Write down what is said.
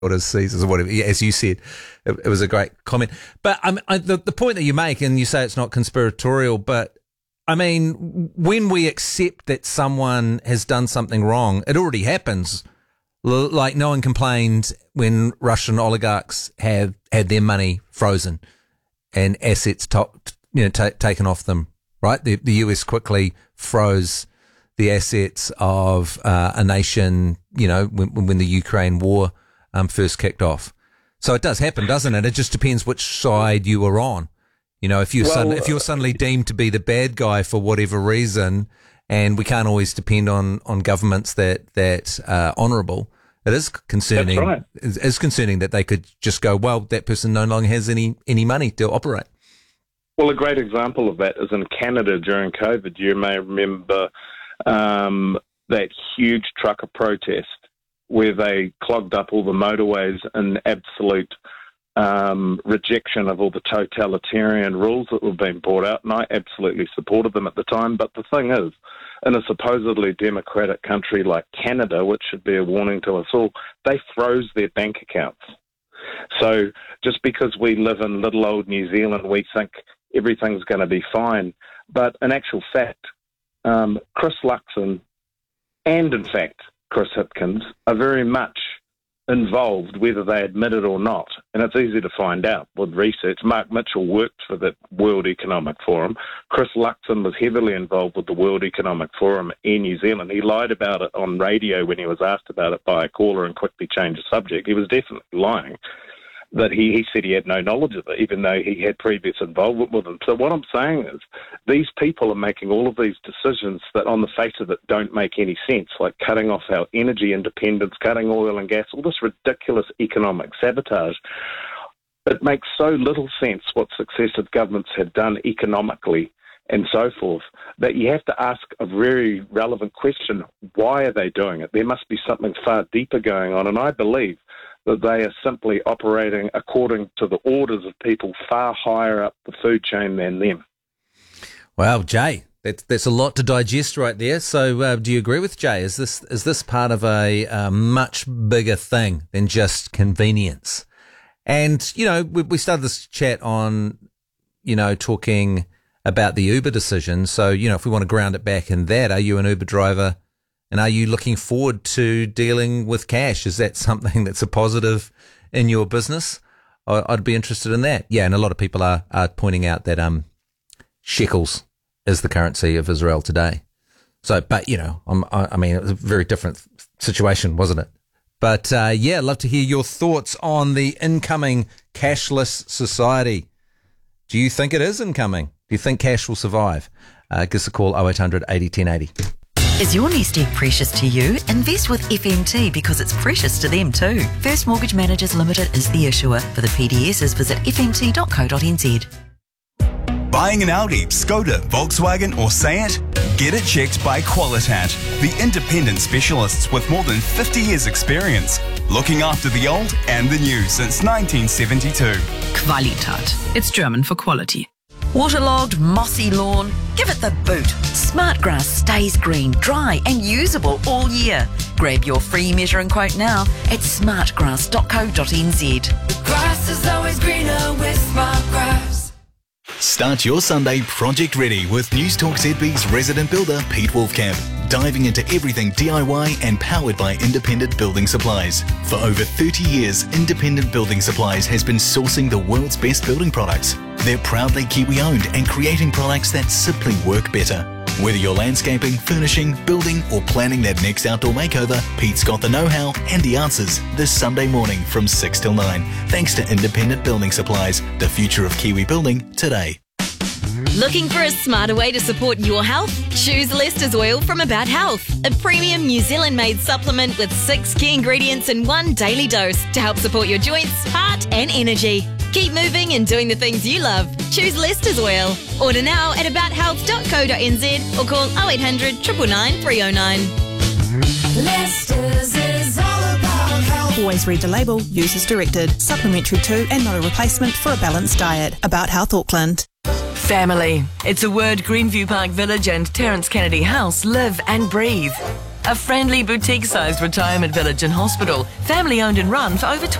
his Caesars or whatever. As you said, it was a great comment. But the point that you make, and you say it's not conspiratorial, but I mean, when we accept that someone has done something wrong, it already happens. Like no one complained when Russian oligarchs had their money frozen and assets taken off them, right? The US quickly froze the assets of a nation, when the Ukraine war first kicked off. So it does happen, doesn't it? It just depends which side you were on. If you're suddenly deemed to be the bad guy for whatever reason, and we can't always depend on governments that are honourable, it is concerning. That's right. It is concerning that they could just go, well, that person no longer has any money to operate. Well, a great example of that is in Canada during COVID. You may remember that huge trucker protest where they clogged up all the motorways in absolute rejection of all the totalitarian rules that were being brought out, and I absolutely supported them at the time. But the thing is, in a supposedly democratic country like Canada, which should be a warning to us all, they froze their bank accounts. So just because we live in little old New Zealand, we think everything's going to be fine. But in actual fact, Chris Luxon and, in fact, Chris Hipkins are very much involved, whether they admit it or not. And it's easy to find out with research. Mark Mitchell worked for the World Economic Forum. Chris Luxon was heavily involved with the World Economic Forum in New Zealand. He lied about it on radio when he was asked about it by a caller and quickly changed the subject. He was definitely lying. That he said he had no knowledge of it, even though he had previous involvement with them. So what I'm saying is these people are making all of these decisions that on the face of it don't make any sense, like cutting off our energy independence, cutting oil and gas, all this ridiculous economic sabotage. It makes so little sense what successive governments have done economically and so forth, that you have to ask a very relevant question. Why are they doing it? There must be something far deeper going on, and I believe that they are simply operating according to the orders of people far higher up the food chain than them. Wow, Jay, that's a lot to digest right there. So do you agree with Jay? Is this part of a much bigger thing than just convenience? And, we started this chat on, talking about the Uber decision. So, if we want to ground it back in that, are you an Uber driver? And are you looking forward to dealing with cash? Is that something that's a positive in your business? I'd be interested in that. Yeah, and a lot of people are pointing out that shekels is the currency of Israel today. So, but, it was a very different situation, wasn't it? But, I'd love to hear your thoughts on the incoming cashless society. Do you think it is incoming? Do you think cash will survive? Give us a call, 0800 80 1080. Is your nest egg precious to you? Invest with FMT because it's precious to them too. First Mortgage Managers Limited is the issuer. For the PDSs, visit fmt.co.nz. Buying an Audi, Skoda, Volkswagen or Seat? Get it checked by Qualitat, the independent specialists with more than 50 years experience, looking after the old and the new since 1972. Qualitat. It's German for quality. Waterlogged, mossy lawn? Give it the boot. Smartgrass stays green, dry and usable all year. Grab your free measuring quote now at smartgrass.co.nz. The grass is always greener with Smartgrass. Start your Sunday project ready with News Talk ZB's resident builder Pete Wolfcamp, diving into everything DIY and powered by Independent Building Supplies. For over 30 years, Independent Building Supplies has been sourcing the world's best building products. They're proudly Kiwi-owned and creating products that simply work better. Whether you're landscaping, furnishing, building or planning that next outdoor makeover, Pete's got the know-how and the answers this Sunday morning from 6 till 9. Thanks to Independent Building Supplies, the future of Kiwi building today. Looking for a smarter way to support your health? Choose Lester's Oil from About Health, a premium New Zealand-made supplement with 6 key ingredients in one daily dose to help support your joints, heart and energy. Keep moving and doing the things you love. Choose Lester's Oil. Order now at abouthealth.co.nz or call 0800 999 309. Lester's is all about health. Always read the label. Use as directed. Supplementary to and not a replacement for a balanced diet. About Health Auckland. Family. It's a word Greenview Park Village and Terence Kennedy House live and breathe. a friendly boutique-sized retirement village and hospital, family-owned and run for over